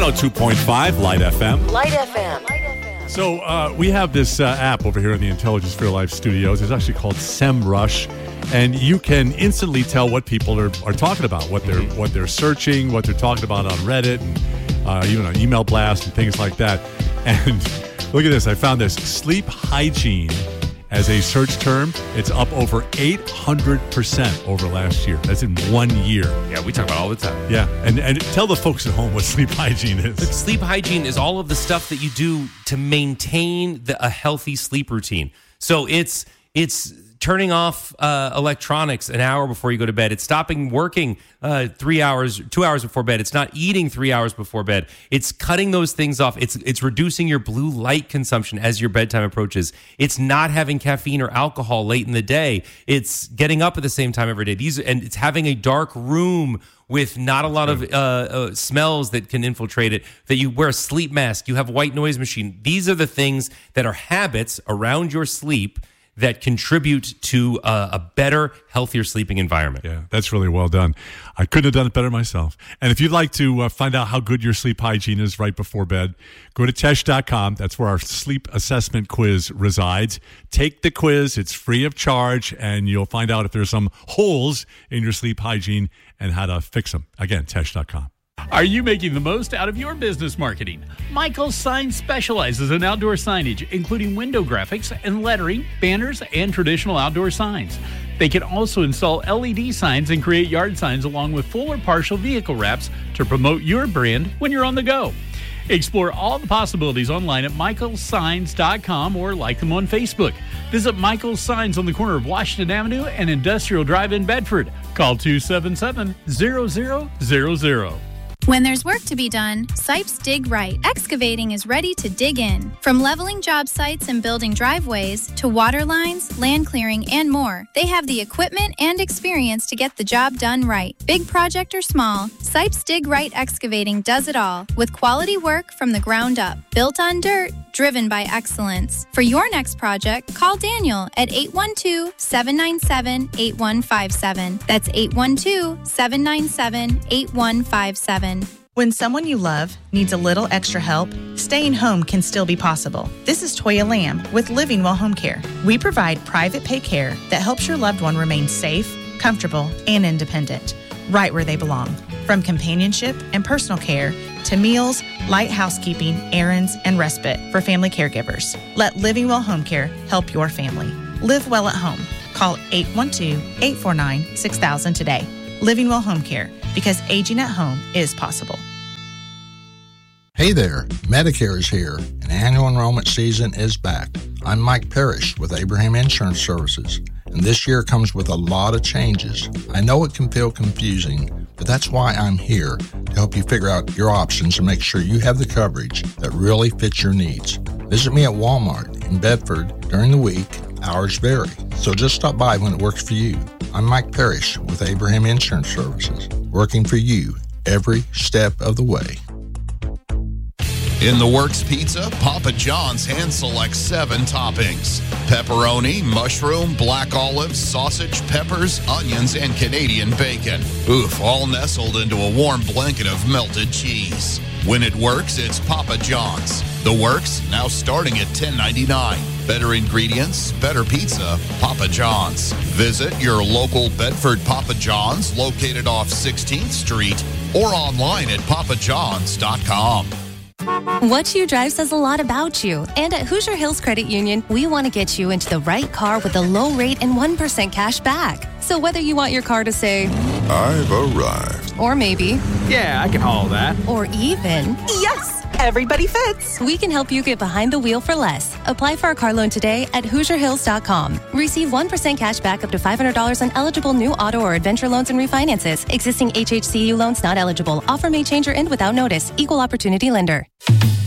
102.5 Light FM. Light FM. So we have this app over here in the Intelligence for Your Life studios. It's actually called SEMrush, and you can instantly tell what people are talking about, what they're searching, what they're talking about on Reddit, and even on email blast and things like that. And look at this. I found this sleep hygiene as a search term. It's up over 800% over last year. That's in 1 year. Yeah, we talk about it all the time. Yeah, and tell the folks at home what sleep hygiene is. But sleep hygiene is all of the stuff that you do to maintain a healthy sleep routine. So it's turning off electronics an hour before you go to bed. It's stopping working 2 hours before bed. It's not eating 3 hours before bed. It's cutting those things off. It's reducing your blue light consumption as your bedtime approaches. It's not having caffeine or alcohol late in the day. It's getting up at the same time every day. And it's having a dark room with not a lot of smells that can infiltrate it, that you wear a sleep mask, you have a white noise machine. These are the things that are habits around your sleep that contribute to a better, healthier sleeping environment. Yeah, that's really well done. I couldn't have done it better myself. And if you'd like to find out how good your sleep hygiene is right before bed, go to Tesh.com. That's where our sleep assessment quiz resides. Take the quiz. It's free of charge, and you'll find out if there's some holes in your sleep hygiene and how to fix them. Again, Tesh.com. Are you making the most out of your business marketing? Michael's Signs specializes in outdoor signage, including window graphics and lettering, banners, and traditional outdoor signs. They can also install LED signs and create yard signs along with full or partial vehicle wraps to promote your brand when you're on the go. Explore all the possibilities online at michaelsigns.com or like them on Facebook. Visit Michael's Signs on the corner of Washington Avenue and Industrial Drive in Bedford. Call 277-0000. When there's work to be done, Sipes Dig Right Excavating is ready to dig in. From leveling job sites and building driveways to water lines, land clearing, and more, they have the equipment and experience to get the job done right. Big project or small, Sipes Dig Right Excavating does it all with quality work from the ground up. Built on dirt, driven by excellence. For your next project, call Daniel at 812-797-8157. That's 812-797-8157. When someone you love needs a little extra help, staying home can still be possible. This is Toya Lamb with Living Well Home Care. We provide private pay care that helps your loved one remain safe, comfortable, and independent, right where they belong. From companionship and personal care to meals, light housekeeping, errands, and respite for family caregivers. Let Living Well Home Care help your family. Live well at home. Call 812-849-6000 today. Living Well Home Care, because aging at home is possible. Hey there, Medicare is here, and annual enrollment season is back. I'm Mike Parrish with Abraham Insurance Services, and this year comes with a lot of changes. I know it can feel confusing, but that's why I'm here to help you figure out your options and make sure you have the coverage that really fits your needs. Visit me at Walmart in Bedford during the week. Hours vary, so just stop by when it works for you. I'm Mike Parrish with Abraham Insurance Services, working for you every step of the way. In the Works Pizza, Papa John's hand selects 7 toppings: pepperoni, mushroom, black olives, sausage, peppers, onions, and Canadian bacon. Oof, all nestled into a warm blanket of melted cheese. When it works, it's Papa John's. The Works, now starting at $10.99. Better ingredients, better pizza, Papa John's. Visit your local Bedford Papa John's, located off 16th Street, or online at papajohns.com. What you drive says a lot about you. And at Hoosier Hills Credit Union, we want to get you into the right car with a low rate and 1% cash back. So whether you want your car to say, I've arrived. Or maybe, yeah, I can haul that. Or even, yes, everybody fits. We can help you get behind the wheel for less. Apply for a car loan today at HoosierHills.com. Receive 1% cash back up to $500 on eligible new auto or adventure loans and refinances. Existing HHCU loans not eligible. Offer may change or end without notice. Equal opportunity lender.